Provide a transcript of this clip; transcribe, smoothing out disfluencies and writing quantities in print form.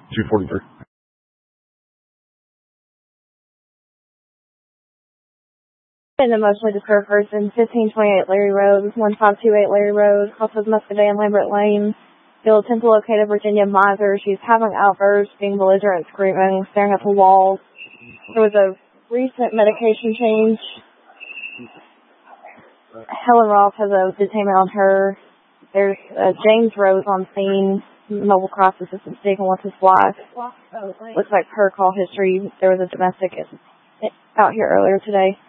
243. An emotionally disturbed person, 1528 Larry Road, 1528 Larry Road, off of Muscadet and Lambert Lane. Field Temple located Virginia Miser. She's having outbursts, being belligerent, screaming, staring at the walls. There was a recent medication change. Helen Roth has a detainment on her. There's James Rose on scene, mobile crisis assistant speaking with his wife. Looks like her call history. There was a domestic out here earlier today.